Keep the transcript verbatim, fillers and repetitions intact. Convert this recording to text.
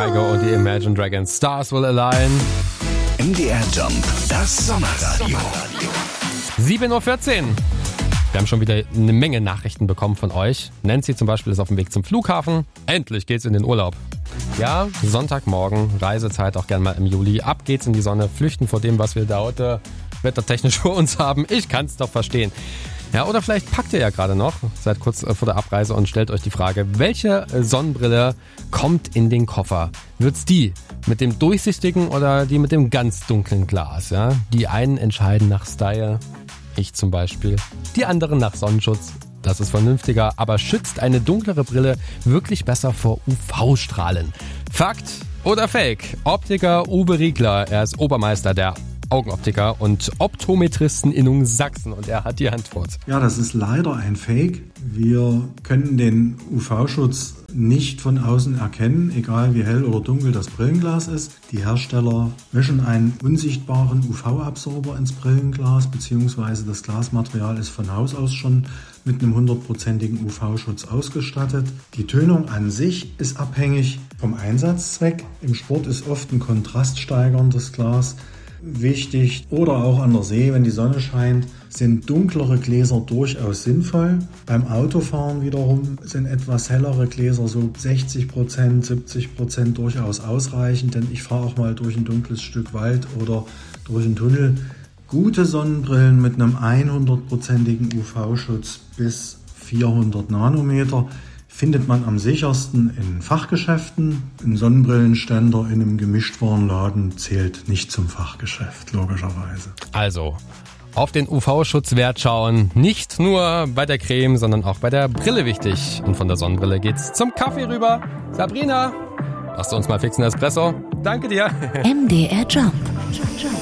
Kygo und die Imagine Dragons. Stars Will Align. M D R Jump, das Sommerradio. sieben Uhr vierzehn. Wir haben schon wieder eine Menge Nachrichten bekommen von euch. Nancy zum Beispiel ist auf dem Weg zum Flughafen. Endlich geht's in den Urlaub. Ja, Sonntagmorgen, Reisezeit auch gern mal im Juli. Ab geht's in die Sonne, flüchten vor dem, was wir da heute wettertechnisch vor uns haben. Ich kann's doch verstehen. Ja, oder vielleicht packt ihr ja gerade noch, seid kurz vor der Abreise und stellt euch die Frage, welche Sonnenbrille kommt in den Koffer? Wird's die mit dem durchsichtigen oder die mit dem ganz dunklen Glas? Ja? Die einen entscheiden nach Style, ich zum Beispiel. Die anderen nach Sonnenschutz. Das ist vernünftiger, aber schützt eine dunklere Brille wirklich besser vor U V-Strahlen? Fakt oder Fake? Optiker Uwe Riegler, er ist Obermeister der Augenoptiker und Optometristeninnung Sachsen und er hat die Antwort. Ja, das ist leider ein Fake. Wir können den U V-Schutz nicht von außen erkennen, egal wie hell oder dunkel das Brillenglas ist. Die Hersteller mischen einen unsichtbaren U V-Absorber ins Brillenglas, beziehungsweise das Glasmaterial ist von Haus aus schon mit einem hundertprozentigen U V-Schutz ausgestattet. Die Tönung an sich ist abhängig vom Einsatzzweck. Im Sport ist oft ein kontraststeigerndes Glas wichtig oder auch an der See, wenn die Sonne scheint, sind dunklere Gläser durchaus sinnvoll. Beim Autofahren wiederum sind etwas hellere Gläser, so sechzig Prozent, siebzig Prozent durchaus ausreichend, denn ich fahre auch mal durch ein dunkles Stück Wald oder durch einen Tunnel. Gute Sonnenbrillen mit einem hundertprozentigen U V-Schutz bis vierhundert Nanometer findet man am sichersten in Fachgeschäften. Ein Sonnenbrillenständer in einem Gemischtwarenladen zählt nicht zum Fachgeschäft, logischerweise. Also, auf den U V-Schutzwert schauen. Nicht nur bei der Creme, sondern auch bei der Brille wichtig. Und von der Sonnenbrille geht's zum Kaffee rüber. Sabrina, machst du uns mal fix einen Espresso? Danke dir. M D R Jump.